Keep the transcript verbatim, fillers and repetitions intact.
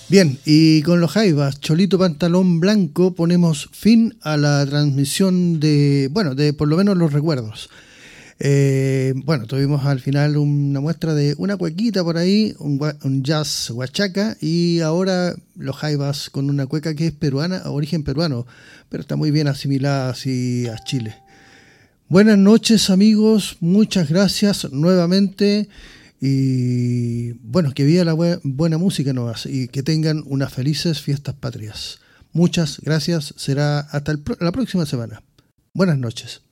Bien, y con los Jaivas, Cholito Pantalón Blanco, ponemos fin a la transmisión de, bueno, de por lo menos los recuerdos. Eh, bueno, tuvimos al final una muestra de una cuequita por ahí, un, un jazz huachaca, y ahora los Jaivas con una cueca que es peruana, a origen peruano, pero está muy bien asimilada así a Chile. Buenas noches, amigos, muchas gracias nuevamente. Y bueno, que viva la bu- buena música nomás y que tengan unas felices fiestas patrias. Muchas gracias, será hasta el pro- la próxima semana. Buenas noches.